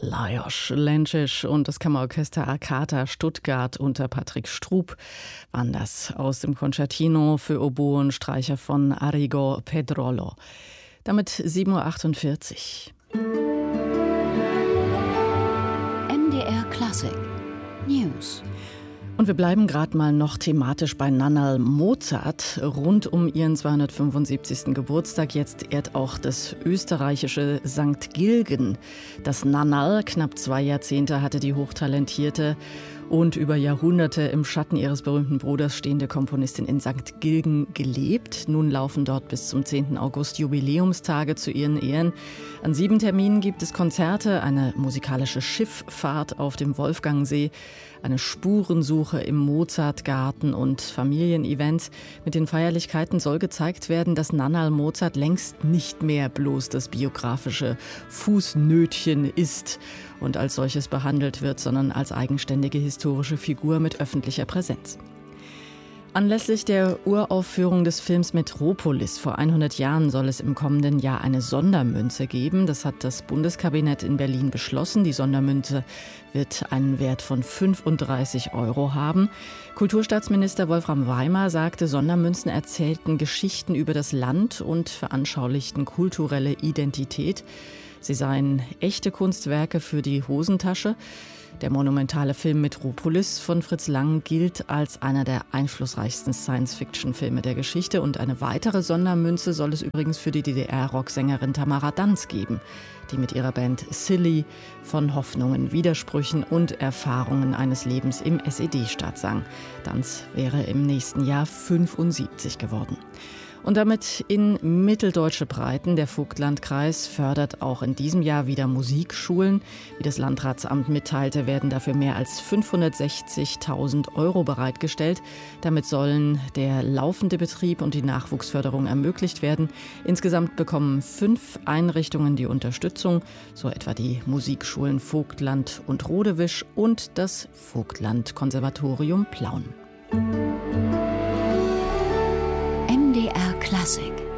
Lajos Lenčić und das Kammerorchester Arcata Stuttgart unter Patrick Strub waren das aus dem Concertino für Oboe und Streicher von Arrigo Pedrolo. Damit 7:48 Uhr. MDR Klassik News. Und wir bleiben gerade mal noch thematisch bei Nannerl Mozart. Rund um ihren 275. Geburtstag jetzt ehrt auch das österreichische St. Gilgen das Nannerl. Knapp 2 Jahrzehnte hatte die hochtalentierte und über Jahrhunderte im Schatten ihres berühmten Bruders stehende Komponistin in St. Gilgen gelebt. Nun laufen dort bis zum 10. August Jubiläumstage zu ihren Ehren. An 7 Terminen gibt es Konzerte, eine musikalische Schifffahrt auf dem Wolfgangsee, eine Spurensuche im Mozartgarten und Familienevents. Mit den Feierlichkeiten soll gezeigt werden, dass Nannerl Mozart längst nicht mehr bloß das biografische Fußnötchen ist und als solches behandelt wird, sondern als eigenständige historische Figur mit öffentlicher Präsenz. Anlässlich der Uraufführung des Films Metropolis vor 100 Jahren soll es im kommenden Jahr eine Sondermünze geben. Das hat das Bundeskabinett in Berlin beschlossen. Die Sondermünze wird einen Wert von 35 € haben. Kulturstaatsminister Wolfram Weimer sagte, Sondermünzen erzählten Geschichten über das Land und veranschaulichten kulturelle Identität. Sie seien echte Kunstwerke für die Hosentasche. Der monumentale Film Metropolis von Fritz Lang gilt als einer der einflussreichsten Science-Fiction-Filme der Geschichte. Und eine weitere Sondermünze soll es übrigens für die DDR-Rocksängerin Tamara Danz geben, die mit ihrer Band Silly von Hoffnungen, Widersprüchen und Erfahrungen eines Lebens im SED-Staat sang. Danz wäre im nächsten Jahr 75 geworden. Und damit in mitteldeutsche Breiten. Der Vogtlandkreis fördert auch in diesem Jahr wieder Musikschulen. Wie das Landratsamt mitteilte, werden dafür mehr als 560.000 € bereitgestellt. Damit sollen der laufende Betrieb und die Nachwuchsförderung ermöglicht werden. Insgesamt bekommen 5 Einrichtungen die Unterstützung, so etwa die Musikschulen Vogtland und Rodewisch und das Vogtland-Konservatorium Plauen. MDR Klassik.